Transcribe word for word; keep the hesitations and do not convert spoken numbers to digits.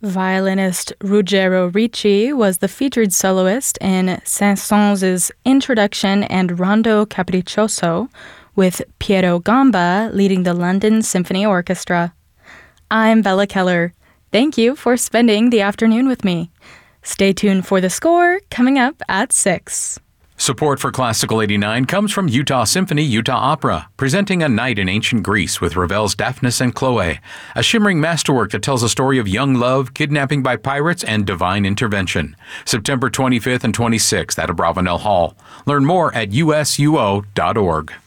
Violinist Ruggero Ricci was the featured soloist in Saint-Saëns' Introduction and Rondo Capriccioso, with Piero Gamba leading the London Symphony Orchestra. I'm Bella Keller. Thank you for spending the afternoon with me. Stay tuned for the score coming up at six. Support for Classical eighty-nine comes from Utah Symphony Utah Opera, presenting A Night in Ancient Greece with Ravel's Daphnis and Chloe, a shimmering masterwork that tells a story of young love, kidnapping by pirates, and divine intervention. September twenty-fifth and twenty-sixth at Abravanel Hall. Learn more at U S U O dot org.